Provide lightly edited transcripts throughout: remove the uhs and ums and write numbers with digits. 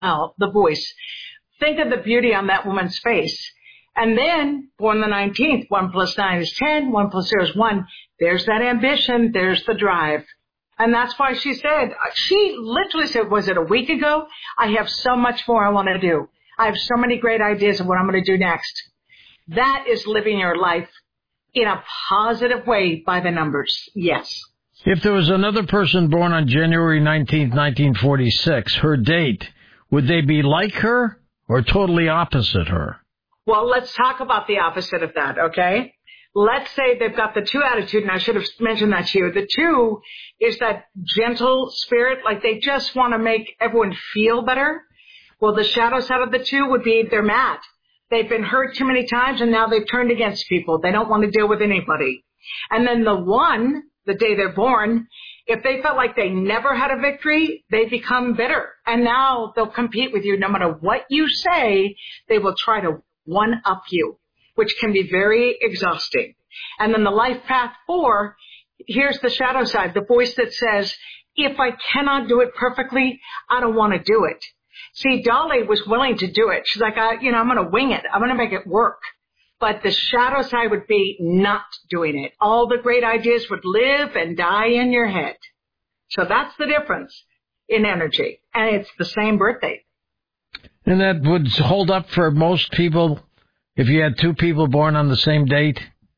the voice. Think of the beauty on that woman's face. And then, born the 19th, 1 plus 9 is 10, 1 plus 0 is 1. There's that ambition, there's the drive. And that's why she literally said, was it a week ago? I have so much more I want to do. I have so many great ideas of what I'm going to do next. That is living your life in a positive way by the numbers. Yes. If there was another person born on January 19th, 1946, her date, would they be like her or totally opposite her? Well, let's talk about the opposite of that, okay? Let's say they've got the 2 attitude, and I should have mentioned that to you. The 2 is that gentle spirit, like they just want to make everyone feel better. Well, the shadow side of the 2 would be they're mad. They've been hurt too many times, and now they've turned against people. They don't want to deal with anybody. And then the 1, the day they're born, if they felt like they never had a victory, they become bitter. And now they'll compete with you. No matter what you say, they will try to one-up you, which can be very exhausting. And then the life path 4, here's the shadow side, the voice that says, if I cannot do it perfectly, I don't want to do it. See, Dolly was willing to do it. She's like, I'm going to wing it. I'm going to make it work. But the shadow side would be not doing it. All the great ideas would live and die in your head. So that's the difference in energy. And it's the same birthday. And that would hold up for most people if you had 2 people born on the same date?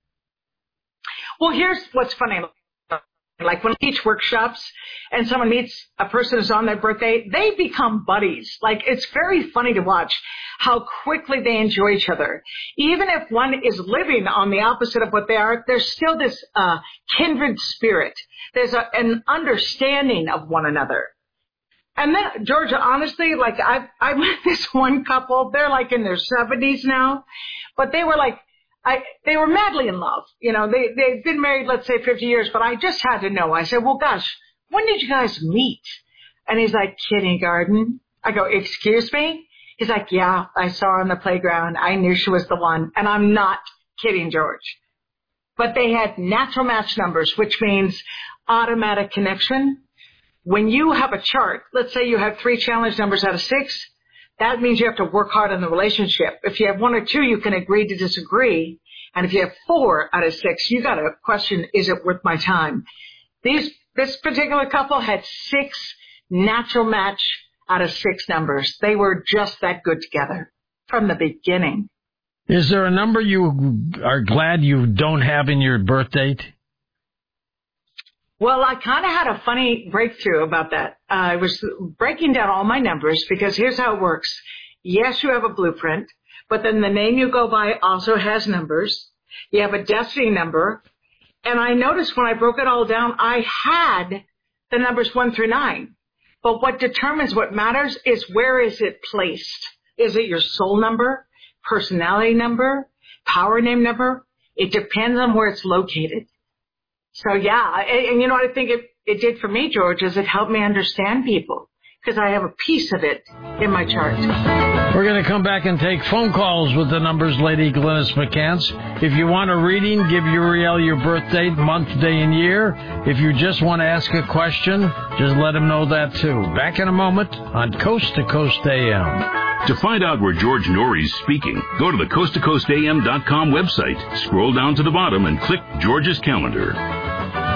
Well, here's what's funny. Like when I teach workshops and someone meets a person who's on their birthday, they become buddies. Like it's very funny to watch how quickly they enjoy each other. Even if one is living on the opposite of what they are, there's still this kindred spirit. There's an understanding of one another. And then, Georgia, honestly, like I met this one couple, they're like in their 70s now, but they were like, they were madly in love. You know, they've been married, let's say 50 years, but I just had to know. I said, well, gosh, when did you guys meet? And he's like, kindergarten. I go, excuse me? He's like, yeah, I saw her on the playground. I knew she was the one. And I'm not kidding, George. But they had natural match numbers, which means automatic connection. When you have a chart, let's say you have 3 challenge numbers out of 6, that means you have to work hard on the relationship. If you have 1 or 2, you can agree to disagree. And if you have 4 out of 6, you got to question, is it worth my time? This particular couple had 6 natural match out of 6 numbers. They were just that good together from the beginning. Is there a number you are glad you don't have in your birth date? Well, I kind of had a funny breakthrough about that. I was breaking down all my numbers because here's how it works. Yes, you have a blueprint, but then the name you go by also has numbers. You have a destiny number. And I noticed when I broke it all down, I had the numbers 1 through 9. But what determines what matters is where is it placed? Is it your soul number, personality number, power name number? It depends on where it's located. So, yeah, and you know what I think it did for me, George, is it helped me understand people because I have a piece of it in my chart. We're going to come back and take phone calls with the numbers, Lady Glynis McCants. If you want a reading, give Uriel your birth date, month, day, and year. If you just want to ask a question, just let him know that, too. Back in a moment on Coast to Coast AM. To find out where George Norrie's speaking, go to the coasttocoastam.com website, scroll down to the bottom, and click George's calendar.